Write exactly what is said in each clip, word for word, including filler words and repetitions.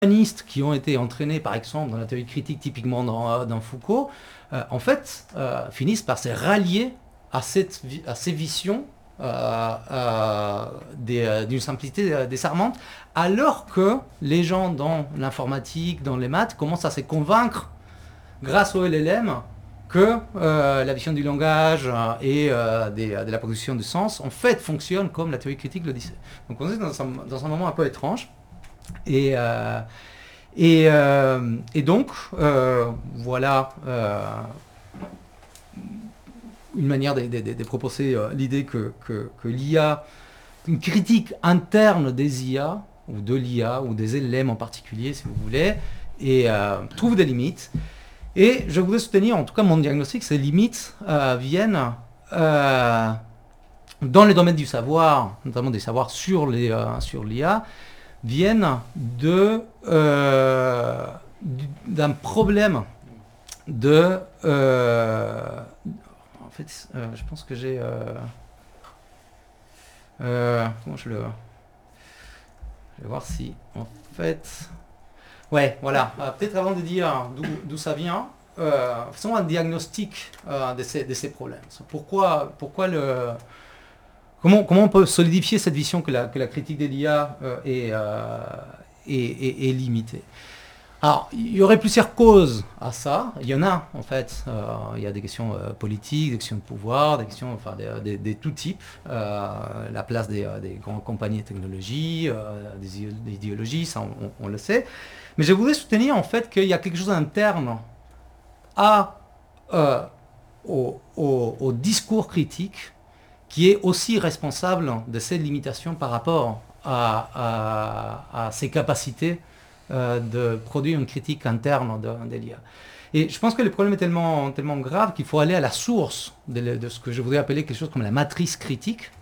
humanistes qui ont été entraînés, par exemple, dans la théorie critique, typiquement dans, dans Foucault, euh, en fait, euh, finissent par se rallier à, cette, à ces visions euh, euh, d'une simplicité euh, désarmante, alors que les gens dans l'informatique, dans les maths, commencent à se convaincre, grâce au L L M, que euh, la vision du langage euh, et euh, des, de la production de sens, en fait, fonctionne comme la théorie critique le disait. Donc on est dans un, dans un moment un peu étrange. Et, euh, et, euh, et donc, euh, voilà euh, une manière de, de, de, de proposer euh, l'idée que, que, que l'I A, une critique interne des I A, ou de l'I A, ou des L L M en particulier, si vous voulez, et euh, trouve des limites. Et je voudrais soutenir, en tout cas mon diagnostic, ces limites euh, viennent euh, dans les domaines du savoir, notamment des savoirs sur l'I A, viennent de euh, d'un problème de euh, en fait euh, je pense que j'ai euh, euh, comment je le je vais voir si en fait ouais voilà euh, peut-être avant de dire d'où ça vient, euh, faisons un diagnostic euh, de, ces, de ces problèmes. Pourquoi pourquoi le Comment, comment on peut solidifier cette vision que la, que la critique de l'I A euh, est, euh, est, est, est limitée? Alors, il y aurait plusieurs causes à ça. Il y en a, en fait. Euh, il y a des questions euh, politiques, des questions de pouvoir, des questions enfin, de, de, de tout type. Euh, la place des, des grandes compagnies de technologie, euh, des, des idéologies, ça on, on le sait. Mais je voudrais soutenir, en fait, qu'il y a quelque chose d'interne à, euh, au, au, au discours critique qui est aussi responsable de ces limitations par rapport à, à, à ses capacités euh, de produire une critique interne de, de l'I A. Et je pense que le problème est tellement, tellement grave qu'il faut aller à la source de, de ce que je voudrais appeler quelque chose comme la matrice critique,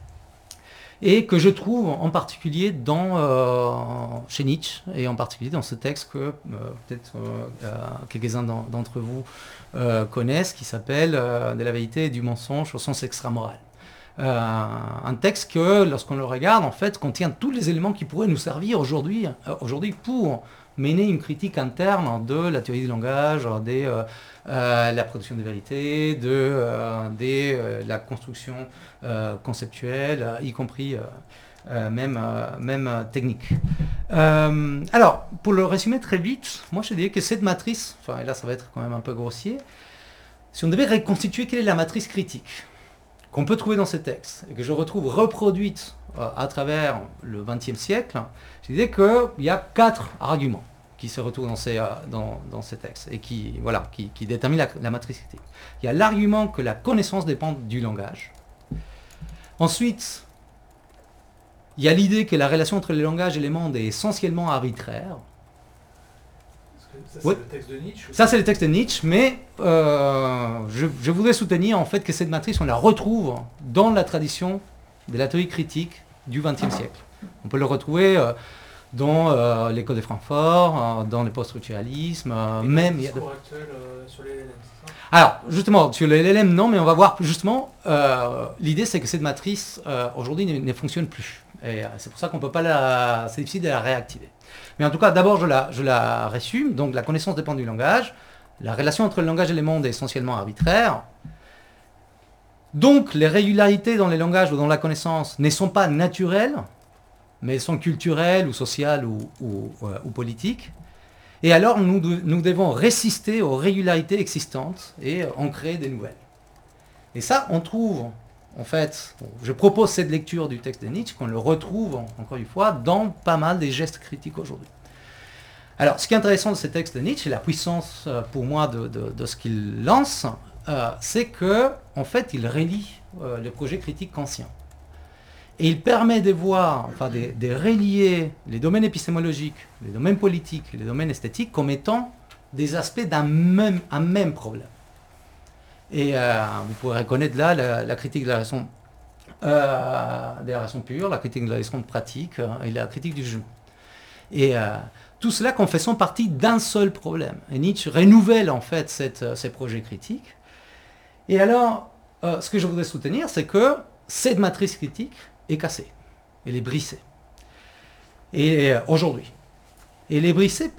et que je trouve en particulier dans, euh, chez Nietzsche, et en particulier dans ce texte que euh, peut-être euh, quelques-uns d'entre vous euh, connaissent, qui s'appelle euh, « De la vérité et du mensonge au sens extramoral ». Euh, un texte que, lorsqu'on le regarde, en fait, contient tous les éléments qui pourraient nous servir aujourd'hui euh, aujourd'hui pour mener une critique interne de la théorie du langage, de euh, euh, la production de vérité, de, euh, de euh, la construction euh, conceptuelle, euh, y compris euh, euh, même, euh, même euh, technique. Euh, alors, pour le résumer très vite, moi je dirais que cette matrice, enfin, et là ça va être quand même un peu grossier, si on devait reconstituer quelle est la matrice critique qu'on peut trouver dans ces textes, et que je retrouve reproduite euh, à travers le vingtième siècle, je disais qu'il y a quatre arguments qui se retrouvent dans ces, euh, dans, dans ces textes, et qui, voilà, qui, qui déterminent la, la matrice critique. Il y a l'argument que la connaissance dépend du langage. Ensuite, il y a l'idée que la relation entre le langage et les mondes est essentiellement arbitraire. Ça, c'est oui. le texte de Nietzsche. Ça, c'est le texte de Nietzsche, mais euh, je, je voudrais soutenir en fait que cette matrice, on la retrouve dans la tradition de la théorie critique du vingtième siècle. On peut le retrouver euh, dans euh, l'école de Francfort, euh, dans le post-structuralisme, euh, même... Il y a de... actuel euh, sur les L L M, c'est ça? Alors, justement, sur le L L M, non, mais on va voir, justement, euh, l'idée, c'est que cette matrice, euh, aujourd'hui, ne, ne fonctionne plus. Et euh, c'est pour ça qu'on ne peut pas la... c'est difficile de la réactiver. Mais en tout cas, d'abord, je la, je la résume. Donc, la connaissance dépend du langage. La relation entre le langage et les mondes est essentiellement arbitraire. Donc, les régularités dans les langages ou dans la connaissance ne sont pas naturelles, mais elles sont culturelles ou sociales ou, ou, ou, ou politiques. Et alors, nous, nous devons résister aux régularités existantes et en créer des nouvelles. Et ça, on trouve, en fait, je propose cette lecture du texte de Nietzsche, qu'on le retrouve, encore une fois, dans pas mal des gestes critiques aujourd'hui. Alors, ce qui est intéressant de ce texte de Nietzsche, et la puissance, pour moi, de, de, de ce qu'il lance, euh, c'est que, en fait, il relie euh, le projet critique kantien. Et il permet de voir, enfin, de, de relier les domaines épistémologiques, les domaines politiques, les domaines esthétiques comme étant des aspects d'un même, un même problème. Et euh, vous pourrez reconnaître là la, la critique de la raison, euh, de la raison pure, la critique de la raison pratique euh, et la critique du jugement. Et euh, tout cela en faisant partie d'un seul problème. Et Nietzsche renouvelle en fait cette, ces projets critiques. Et alors, euh, ce que je voudrais soutenir, c'est que cette matrice critique est cassée, elle est brisée. Et euh, aujourd'hui. Et les brissets